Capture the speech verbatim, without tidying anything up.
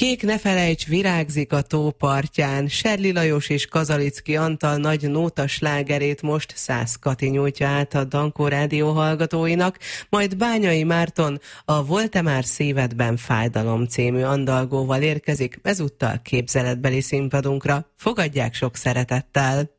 Kék ne felejts virágzik a tó partján. Serli Lajos és Kazalicki Antal nagy nóta slágerét most Szász Kati nyújtja át a Dankó Rádió hallgatóinak, majd Bányai Márton a Volt-e már szívedben fájdalom című andalgóval érkezik, ezúttal képzeletbeli színpadunkra. Fogadják sok szeretettel!